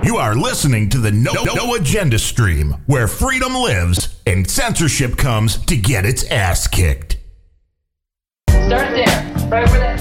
You are listening to the No Agenda stream, where freedom lives and censorship comes to get its ass kicked. Start there, right where that